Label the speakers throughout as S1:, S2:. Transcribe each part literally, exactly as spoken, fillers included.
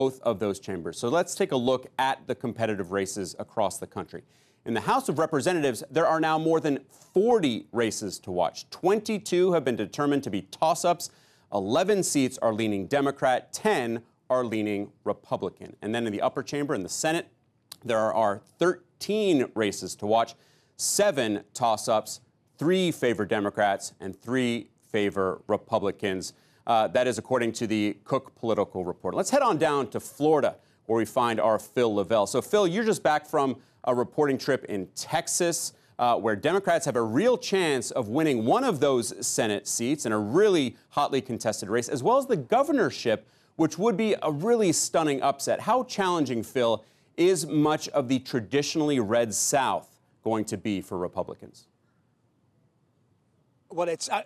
S1: both of those chambers. So let's take a look at the competitive races across the country. In the House of Representatives, there are now more than forty races to watch. twenty-two have been determined to be toss-ups. eleven seats are leaning Democrat, ten are leaning Republican. And then in the upper chamber, in the Senate, there are thirteen races to watch. Seven toss-ups, three favor Democrats, and three favor Republicans. Uh, that is according to the Cook Political Report. Let's head on down to Florida, where we find our Phil Lavelle. So, Phil, you're just back from a reporting trip in Texas, uh, where Democrats have a real chance of winning one of those Senate seats in a really hotly contested race, as well as the governorship, which would be a really stunning upset. How challenging, Phil, is much of the traditionally red South going to be for Republicans?
S2: Well, it's... Uh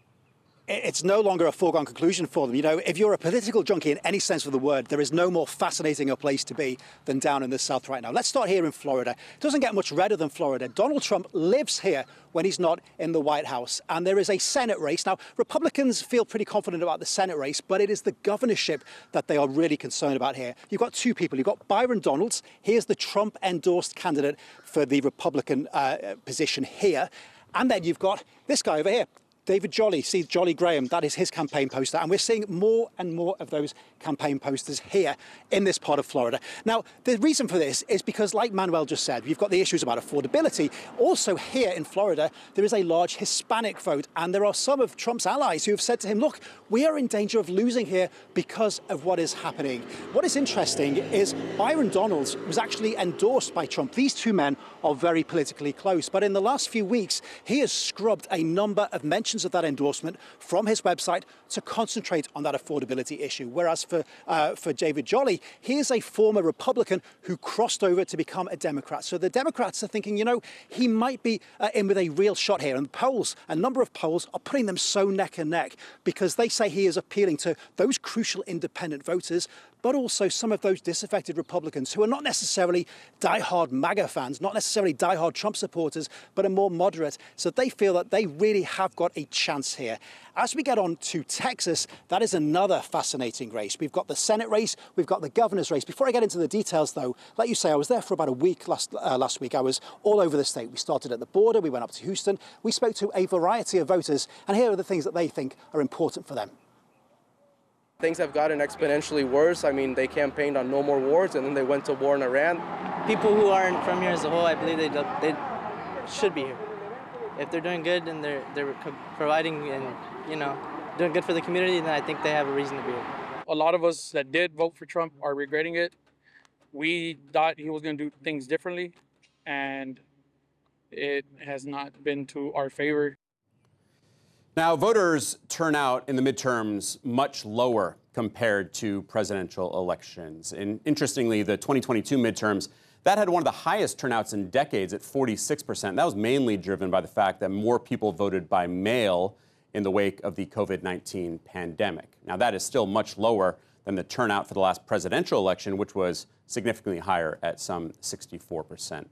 S2: It's no longer a foregone conclusion for them. You know, if you're a political junkie in any sense of the word, there is no more fascinating a place to be than down in the South right now. Let's start here in Florida. It doesn't get much redder than Florida. Donald Trump lives here when he's not in the White House. And there is a Senate race. Now, Republicans feel pretty confident about the Senate race, but it is the governorship that they are really concerned about here. You've got two people. You've got Byron Donalds. Here's the Trump-endorsed candidate for the Republican uh, position here. And then you've got this guy over here, David Jolly. See, Jolly Graham, that is his campaign poster. And we're seeing more and more of those campaign posters here in this part of Florida. Now, the reason for this is because, like Manuel just said, you've got the issues about affordability. Also here in Florida, there is a large Hispanic vote. And there are some of Trump's allies who have said to him, look, we are in danger of losing here because of what is happening. What is interesting is Byron Donalds was actually endorsed by Trump. These two men are very politically close. But in the last few weeks, he has scrubbed a number of mentions of that endorsement from his website to concentrate on that affordability issue. Whereas for, uh, for David Jolly, he is a former Republican who crossed over to become a Democrat. So the Democrats are thinking, you know, he might be uh, in with a real shot here. And polls, a number of polls are putting them so neck and neck because they say he is appealing to those crucial independent voters, but also some of those disaffected Republicans who are not necessarily diehard MAGA fans, not necessarily diehard Trump supporters, but are more moderate. So they feel that they really have got a chance here. As we get on to Texas, that is another fascinating race. We've got the Senate race, we've got the governor's race. Before I get into the details, though, like you say, I was there for about a week last, uh, last week. I was all over the state. We started at the border, we went up to Houston, we spoke to a variety of voters, and here are the things that they think are important for them.
S3: Things have gotten exponentially worse. I mean, they campaigned on no more wars, and then they went to war in Iran.
S4: People who aren't from here as a whole, I believe they, they should be here. If they're doing good and they're, they're providing and, you know, doing good for the community, then I think they have a reason to be here.
S5: A lot of us that did vote for Trump are regretting it. We thought he was going to do things differently, and it has not been to our favor.
S1: Now, voters turn out in the midterms much lower compared to presidential elections. And interestingly, the twenty twenty-two midterms, that had one of the highest turnouts in decades at forty-six percent. That was mainly driven by the fact that more people voted by mail in the wake of the COVID nineteen pandemic. Now, that is still much lower than the turnout for the last presidential election, which was significantly higher at some sixty-four percent.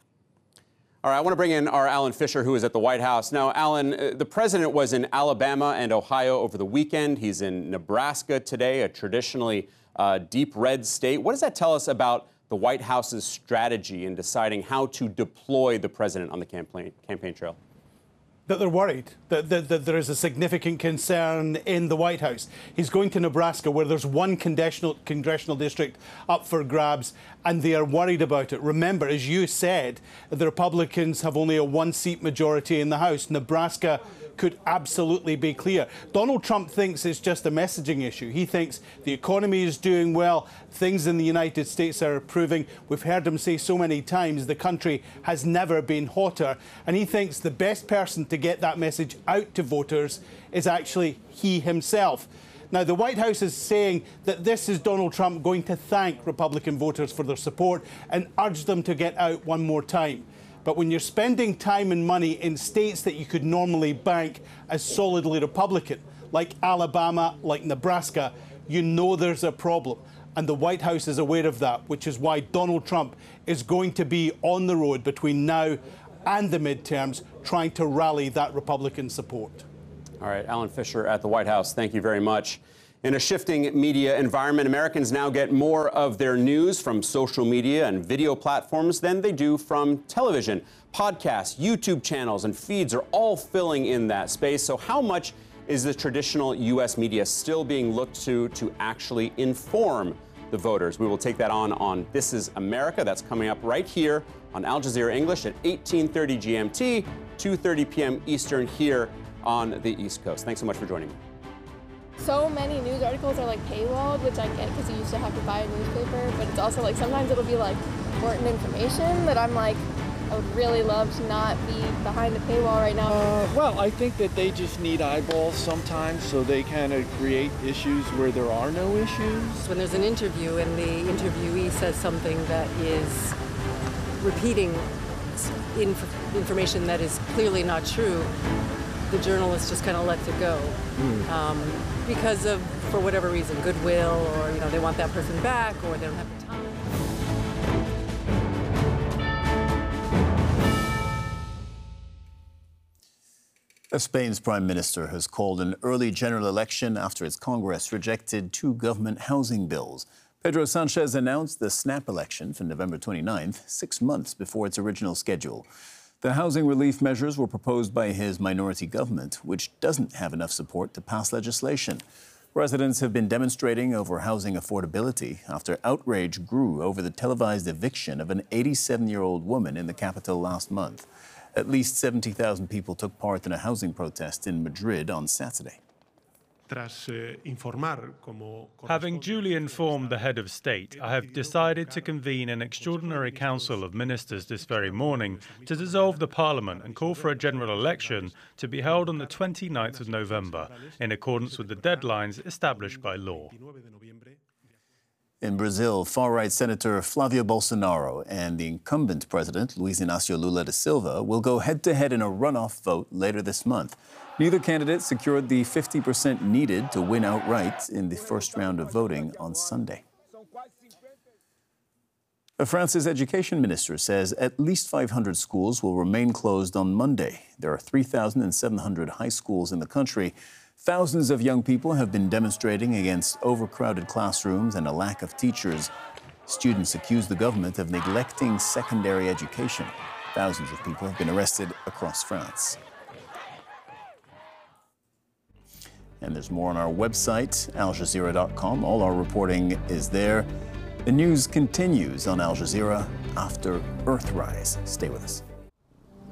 S1: All right, I want to bring in our Alan Fisher, who is at the White House. Now, Alan, uh, the president was in Alabama and Ohio over the weekend. He's in Nebraska today, a traditionally uh, deep red state. What does that tell us about the White House's strategy in deciding how to deploy the president on the campaign, campaign trail?
S6: That they're worried, that, that, that there is a significant concern in the White House. He's going to Nebraska, where there's one congressional, congressional district up for grabs, and they are worried about it. Remember, as you said, the Republicans have only a one-seat majority in the House. Nebraska could absolutely be clear. Donald Trump thinks it's just a messaging issue. He thinks the economy is doing well, things in the United States are improving. We've heard him say so many times the country has never been hotter, and he thinks the best person to get that message out to voters is actually he himself. Now, the White House is saying that this is Donald Trump going to thank Republican voters for their support and urge them to get out one more time. But when you're spending time and money in states that you could normally bank as solidly Republican, like Alabama, like Nebraska, you know there's a problem. And the White House is aware of that, which is why Donald Trump is going to be on the road between now and the midterms trying to rally that Republican support.
S1: All right, Alan Fisher at the White House, thank you very much. In a shifting media environment, Americans now get more of their news from social media and video platforms than they do from television. Podcasts, YouTube channels, and feeds are all filling in that space. So how much is the traditional U S media still being looked to to actually inform the voters? We will take that on on This Is America. That's coming up right here on Al Jazeera English at eighteen thirty G M T, two thirty p m Eastern here on the East Coast. Thanks so much for joining me.
S7: So many news articles are like paywalled, which I get because you used to have to buy a newspaper, but it's also like sometimes it'll be like important information that I'm like, I would really love to not be behind the paywall right now.
S8: Uh, well, I think that they just need eyeballs sometimes, so they kind of create issues where there are no issues.
S9: When there's an interview and the interviewee says something that is repeating inf- information that is clearly not true, the journalist just kind of lets it go. Mm. Um, because of, for whatever reason, goodwill, or you know, they want that person back, or they don't have the time.
S10: Spain's prime minister has called an early general election after its Congress rejected two government housing bills. Pedro Sanchez announced the snap election for November twenty-ninth, six months before its original schedule. The housing relief measures were proposed by his minority government, which doesn't have enough support to pass legislation. Residents have been demonstrating over housing affordability after outrage grew over the televised eviction of an eighty-seven-year-old woman in the capital last month. At least seventy thousand people took part in a housing protest in Madrid on Saturday.
S11: Having duly informed the head of state, I have decided to convene an extraordinary council of ministers this very morning to dissolve the parliament and call for a general election to be held on the twenty-ninth of November, in accordance with the deadlines established by law.
S10: In Brazil, far-right Senator Flávio Bolsonaro and the incumbent president, Luiz Inácio Lula da Silva, will go head-to-head in a runoff vote later this month. Neither candidate secured the fifty percent needed to win outright in the first round of voting on Sunday. France's education minister says at least five hundred schools will remain closed on Monday. There are three thousand seven hundred high schools in the country. Thousands of young people have been demonstrating against overcrowded classrooms and a lack of teachers. Students accuse the government of neglecting secondary education. Thousands of people have been arrested across France. And there's more on our website, al jazeera dot com. All our reporting is there. The news continues on Al Jazeera after Earthrise. Stay with us.